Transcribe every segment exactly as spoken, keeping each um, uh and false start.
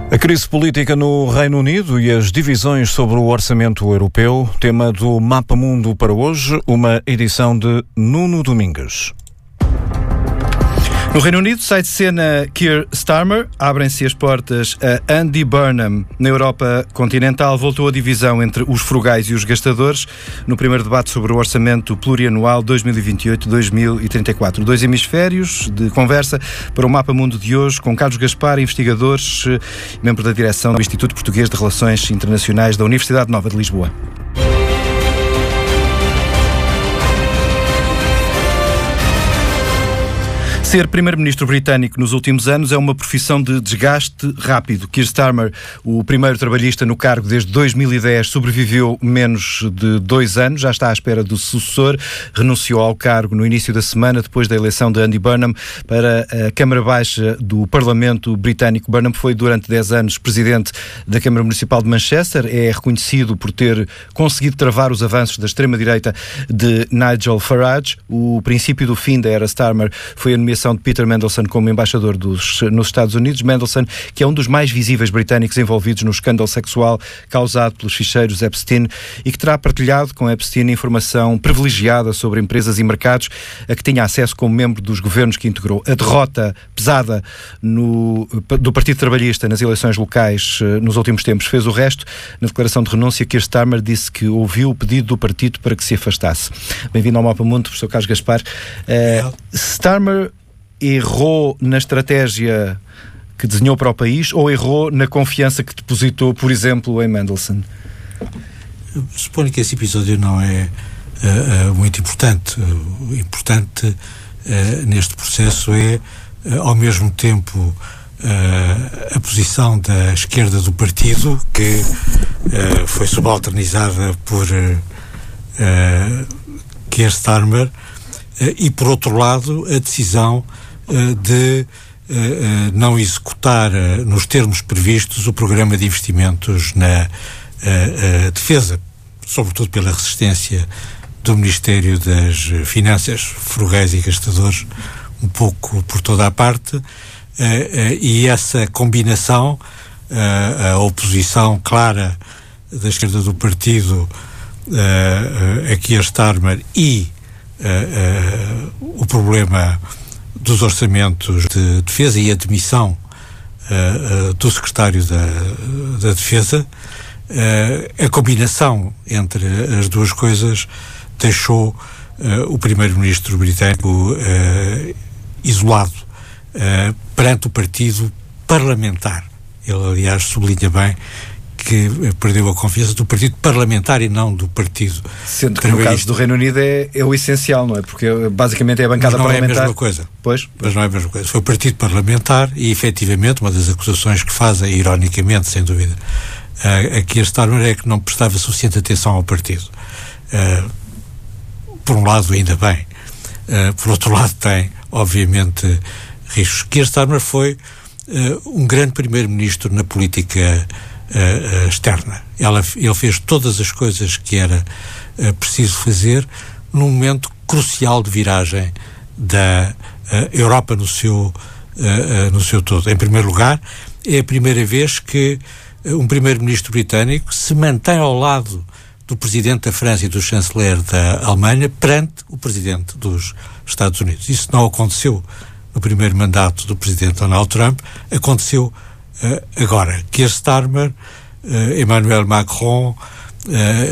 A crise política no Reino Unido e as divisões sobre o orçamento europeu, tema do Mapa Mundo para hoje, uma edição de Nuno Domingues. No Reino Unido, sai de cena Keir Starmer, abrem-se as portas a Andy Burnham. Na Europa continental, voltou a divisão entre os frugais e os gastadores no primeiro debate sobre o orçamento plurianual dois mil e vinte e oito a dois mil e trinta e quatro. Dois hemisférios de conversa para o Mapa Mundo de hoje, com Carlos Gaspar, investigador, membro da direção do Instituto Português de Relações Internacionais da Universidade Nova de Lisboa. Ser primeiro-ministro britânico nos últimos anos é uma profissão de desgaste rápido. Keir Starmer, o primeiro trabalhista no cargo desde dois mil e dez, sobreviveu menos de dois anos, já está à espera do sucessor, renunciou ao cargo no início da semana, depois da eleição de Andy Burnham para a Câmara Baixa do Parlamento Britânico. Burnham foi durante dez anos presidente da Câmara Municipal de Manchester, é reconhecido por ter conseguido travar os avanços da extrema-direita de Nigel Farage. O princípio do fim da era Starmer foi a nomeação de Peter Mandelson como embaixador dos, nos Estados Unidos. Mandelson, que é um dos mais visíveis britânicos envolvidos no escândalo sexual causado pelos ficheiros Epstein e que terá partilhado com Epstein informação privilegiada sobre empresas e mercados a que tinha acesso como membro dos governos que integrou. A derrota pesada no, do Partido Trabalhista nas eleições locais nos últimos tempos fez o resto. Na declaração de renúncia, Keir Starmer disse que ouviu o pedido do partido para que se afastasse. Bem-vindo ao Mapa Mundo, professor Carlos Gaspar. Uh, Starmer errou na estratégia que desenhou para o país ou errou na confiança que depositou, por exemplo, em Mandelson? Suponho que esse episódio não é uh, uh, muito importante. O importante uh, neste processo é, uh, ao mesmo tempo, uh, a posição da esquerda do partido, que uh, foi subalternizada por uh, uh, Keir Starmer, uh, e, por outro lado, a decisão de uh, uh, não executar uh, nos termos previstos o programa de investimentos na uh, uh, defesa, sobretudo pela resistência do Ministério das Finanças, frugais e gastadores, um pouco por toda a parte, uh, uh, e essa combinação, uh, a oposição clara da esquerda do partido uh, uh, a Keir Starmer e uh, uh, o problema dos orçamentos de defesa e a demissão uh, uh, do secretário da, da defesa, uh, a combinação entre as duas coisas deixou uh, o primeiro-ministro britânico uh, isolado uh, perante o partido parlamentar. Ele, aliás, sublinha bem que perdeu a confiança do partido parlamentar e não do partido. Sendo que no caso do Reino Unido é, é o essencial, não é? Porque basicamente é a bancada Mas não parlamentar. é a mesma coisa. Pois. Mas não é a mesma coisa. Foi o partido parlamentar e, efetivamente, uma das acusações que fazem, ironicamente, sem dúvida, uh, a Keir Starmer é que não prestava suficiente atenção ao partido. Uh, por um lado, ainda bem. Uh, por outro lado, tem, obviamente, riscos. Keir Starmer foi uh, um grande primeiro-ministro na política Uh, uh, externa. Ela, ele fez todas as coisas que era uh, preciso fazer num momento crucial de viragem da uh, Europa no seu, uh, uh, no seu todo. Em primeiro lugar, é a primeira vez que uh, um primeiro-ministro britânico se mantém ao lado do presidente da França e do chanceler da Alemanha perante o presidente dos Estados Unidos. Isso não aconteceu no primeiro mandato do presidente Donald Trump, aconteceu Uh, agora. Keir Starmer, uh, Emmanuel Macron, uh,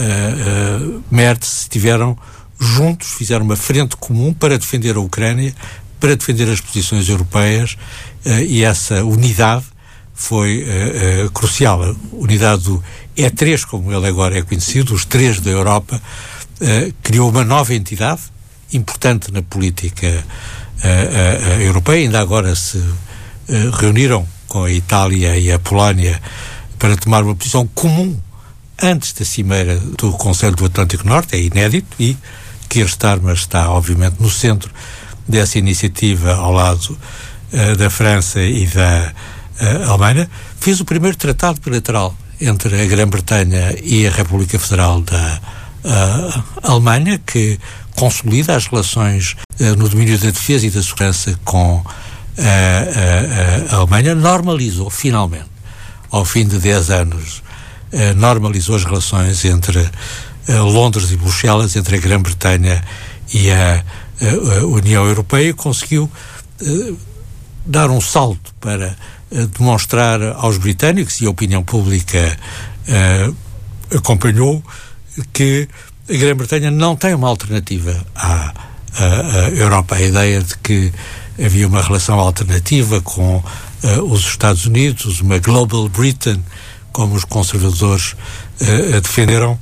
uh, uh, Merz estiveram juntos, fizeram uma frente comum para defender a Ucrânia, para defender as posições europeias, uh, e essa unidade foi uh, uh, crucial. A unidade do E três, como ele agora é conhecido, os três da Europa, uh, criou uma nova entidade importante na política uh, uh, uh, europeia. Ainda agora se uh, reuniram com a Itália e a Polónia para tomar uma posição comum antes da cimeira do Conselho do Atlântico Norte. É inédito e Keir Starmer está, obviamente, no centro dessa iniciativa ao lado uh, da França e da uh, Alemanha. Fez o primeiro tratado bilateral entre a Grã-Bretanha e a República Federal da uh, Alemanha, que consolida as relações uh, no domínio da defesa e da segurança com a, a, a Alemanha, normalizou finalmente ao fim de dez anos, uh, normalizou as relações entre uh, Londres e Bruxelas, entre a Grã-Bretanha e a, a, a União Europeia, e conseguiu uh, dar um salto para uh, demonstrar aos britânicos, e a opinião pública uh, acompanhou, que a Grã-Bretanha não tem uma alternativa à, à, à Europa. A ideia de que havia uma relação alternativa com uh, os Estados Unidos, uma Global Britain, como os conservadores uh, a defenderam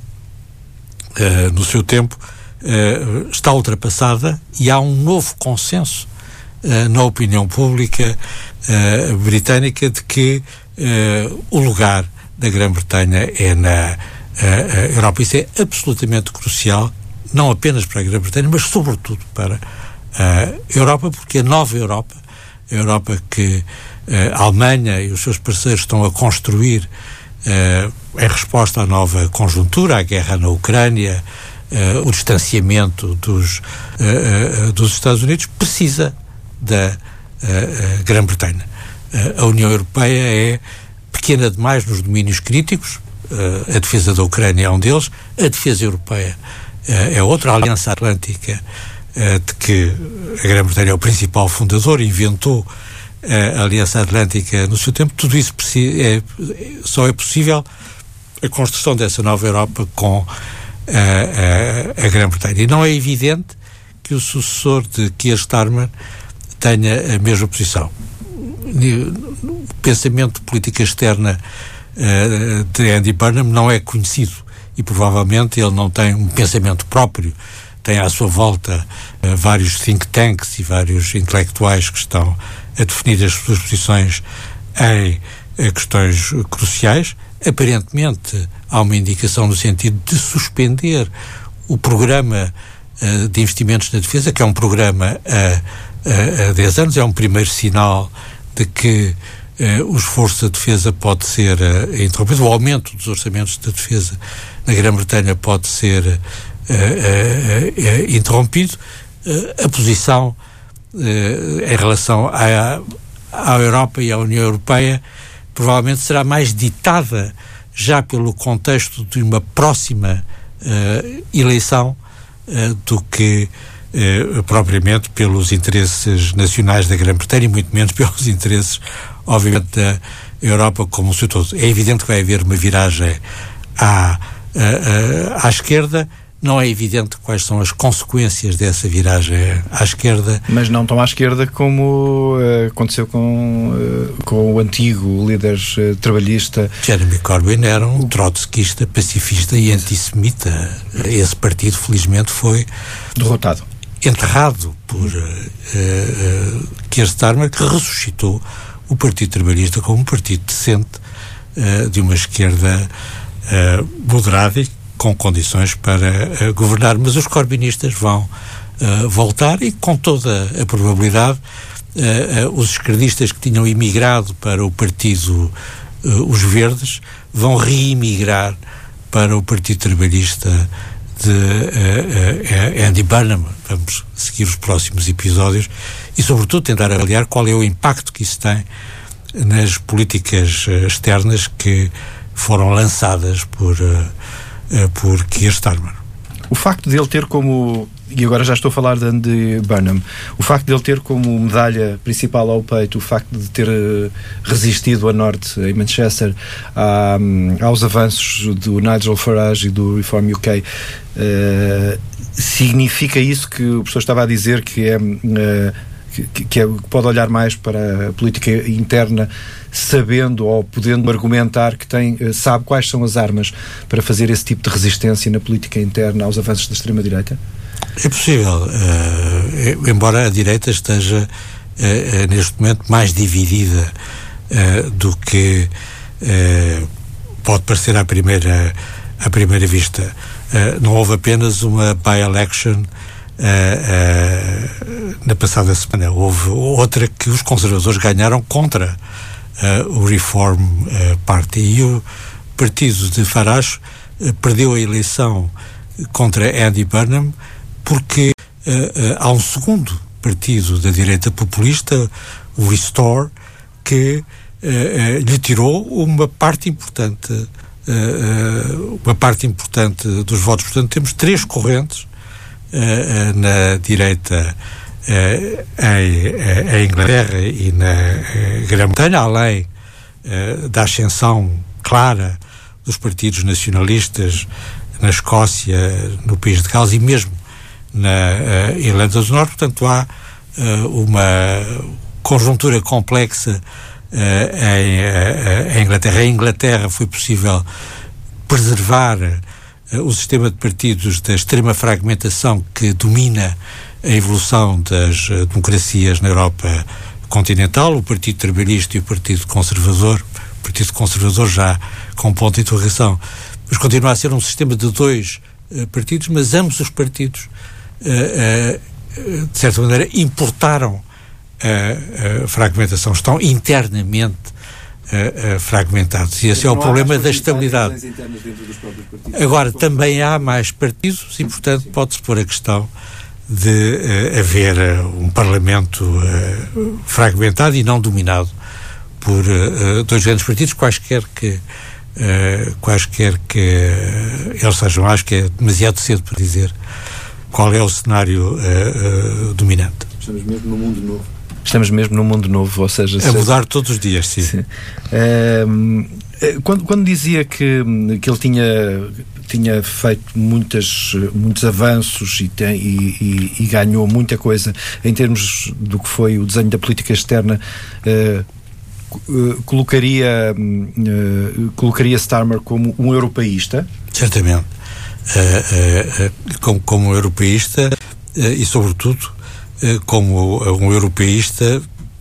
uh, no seu tempo, uh, está ultrapassada, e há um novo consenso uh, na opinião pública uh, britânica de que uh, o lugar da Grã-Bretanha é na a Europa. Isso é absolutamente crucial, não apenas para a Grã-Bretanha, mas sobretudo para a Europa, porque a nova Europa, a Europa que a Alemanha e os seus parceiros estão a construir uh, em resposta à nova conjuntura, à guerra na Ucrânia, uh, o distanciamento dos, uh, uh, dos Estados Unidos, precisa da uh, uh, Grã-Bretanha. Uh, a União Europeia é pequena demais nos domínios críticos. Uh, a defesa da Ucrânia é um deles, a defesa europeia uh, é outra, a Aliança Atlântica, uh, de que a Grã-Bretanha é o principal fundador, inventou uh, a Aliança Atlântica no seu tempo. Tudo isso é, só é possível a construção dessa nova Europa com uh, uh, a Grã-Bretanha. E não é evidente que o sucessor de Keir Starmer tenha a mesma posição. O pensamento de política externa Uh, de Andy Burnham não é conhecido, e provavelmente ele não tem um pensamento próprio. Tem à sua volta uh, vários think tanks e vários intelectuais que estão a definir as suas posições em uh, questões cruciais. Aparentemente há uma indicação no sentido de suspender o programa uh, de investimentos na defesa, que é um programa há uh, uh, dez anos, é um primeiro sinal de que Uh, o esforço da defesa pode ser uh, interrompido, o aumento dos orçamentos da defesa na Grã-Bretanha pode ser uh, uh, uh, interrompido. Uh, a posição uh, em relação à, à Europa e à União Europeia provavelmente será mais ditada já pelo contexto de uma próxima uh, eleição uh, do que uh, propriamente pelos interesses nacionais da Grã-Bretanha, e muito menos pelos interesses, obviamente, da Europa como um seu todo. É evidente que vai haver uma viragem à, à, à esquerda. Não é evidente quais são as consequências dessa viragem à esquerda. Mas não tão à esquerda como uh, aconteceu com, uh, com o antigo líder uh, trabalhista. Jeremy Corbyn era um trotskista, pacifista e antissemita. Esse partido, felizmente, foi derrotado, enterrado por uh, uh, Keir Starmer, que ressuscitou o Partido Trabalhista como um partido decente, uh, de uma esquerda uh, moderada e com condições para uh, governar. Mas os corbynistas vão uh, voltar, e com toda a probabilidade uh, uh, os esquerdistas que tinham imigrado para o Partido uh, Os Verdes vão reimigrar para o Partido Trabalhista de uh, uh, Andy Burnham. Vamos seguir os próximos episódios e, sobretudo, tentar avaliar qual é o impacto que isso tem nas políticas uh, externas que foram lançadas por, uh, uh, por Keir Starmer. O facto de ele ter como, e agora já estou a falar de Andy Burnham, o facto de ele ter como medalha principal ao peito o facto de ter uh, resistido a norte, em Manchester, à, aos avanços do Nigel Farage e do Reform U K, uh, significa isso que o professor estava a dizer, que é, uh, que, que é, que pode olhar mais para a política interna, sabendo ou podendo argumentar que tem, sabe quais são as armas para fazer esse tipo de resistência na política interna aos avanços da extrema-direita? É possível, uh, embora a direita esteja uh, neste momento mais dividida uh, do que uh, pode parecer à primeira, à primeira vista. Uh, não houve apenas uma by-election uh, uh, na passada semana, houve outra que os conservadores ganharam contra uh, o Reform uh, Party, e o partido de Farage uh, perdeu a eleição contra Andy Burnham porque uh, uh, há um segundo partido da direita populista, o Restore, que lhe tirou uma parte importante, uma parte importante dos votos. Portanto, temos três correntes na direita em, em Inglaterra e na Grã-Bretanha, além da ascensão clara dos partidos nacionalistas na Escócia, no País de Gales e mesmo na Irlanda do Norte. Portanto, há uma conjuntura complexa em, em Inglaterra. Em Inglaterra foi possível preservar o sistema de partidos da extrema fragmentação que domina a evolução das democracias na Europa continental, o Partido Trabalhista e o Partido Conservador, o Partido Conservador já com ponto de interrogação, mas continua a ser um sistema de dois uh, partidos, mas ambos os partidos, uh, uh, de certa maneira, importaram a, a fragmentação, estão internamente uh, uh, fragmentados. E esse é o problema da estabilidade. Agora, também há mais partidos e, portanto, pode-se pôr a questão de uh, haver uh, um Parlamento uh, fragmentado e não dominado por uh, dois grandes partidos, quaisquer que uh, quaisquer que uh, eles sejam. Acho que é demasiado cedo para dizer qual é o cenário uh, uh, dominante. Estamos mesmo num mundo novo. Estamos mesmo num mundo novo, ou seja... A mudar todos os dias, sim. sim. Uh, quando, quando dizia que, que ele tinha, tinha feito muitas, muitos avanços e, tem, e, e, e ganhou muita coisa em termos do que foi o desenho da política externa, uh, uh, colocaria, uh, colocaria Starmer como um europeísta? Certamente. Uh, uh, uh, como, como europeísta uh, e, sobretudo, como um europeísta